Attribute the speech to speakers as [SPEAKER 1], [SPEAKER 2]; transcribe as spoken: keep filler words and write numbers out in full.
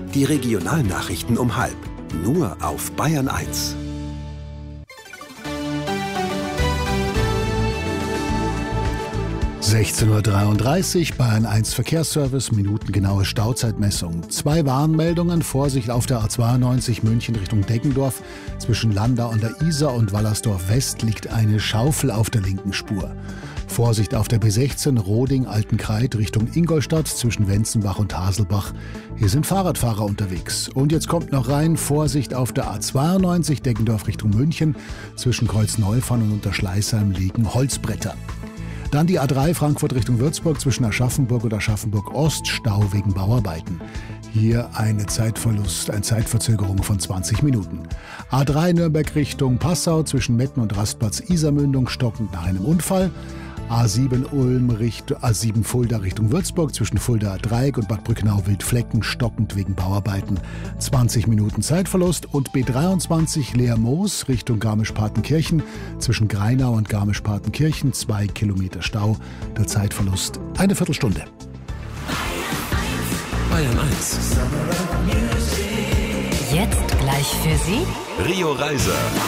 [SPEAKER 1] Die Regionalnachrichten um halb. Nur auf Bayern eins.
[SPEAKER 2] sechzehn Uhr dreiunddreißig, Bayern eins Verkehrsservice, minutengenaue Stauzeitmessung. Zwei Warnmeldungen, Vorsicht auf der A zweiundneunzig München Richtung Deggendorf. Zwischen Landau an der Isar und Wallersdorf West liegt eine Schaufel auf der linken Spur. Vorsicht auf der B sechzehn Roding-Altenkreid Richtung Ingolstadt zwischen Wenzenbach und Haselbach. Hier sind Fahrradfahrer unterwegs. Und jetzt kommt noch rein, Vorsicht auf der A zweiundneunzig Deggendorf Richtung München. Zwischen Kreuz-Neufahren und Unterschleißheim liegen Holzbretter. Dann die A drei Frankfurt Richtung Würzburg zwischen Aschaffenburg und Aschaffenburg-Ost, Stau wegen Bauarbeiten. Hier eine Zeitverlust, eine Zeitverzögerung von zwanzig Minuten. A drei Nürnberg Richtung Passau zwischen Metten und Rastplatz Isarmündung stockend nach einem Unfall. A sieben Ulm Richtung, A sieben Fulda Richtung Würzburg zwischen Fuldaer Dreieck und Bad Brückenau-Wildflecken stockend wegen Bauarbeiten. zwanzig Minuten Zeitverlust. Und B dreiundzwanzig Leermoos Richtung Garmisch-Partenkirchen zwischen Greinau und Garmisch-Partenkirchen zwei Kilometer Stau. Der Zeitverlust eine Viertelstunde.
[SPEAKER 1] Bayern eins.
[SPEAKER 3] Jetzt gleich für Sie
[SPEAKER 1] Rio Reiser.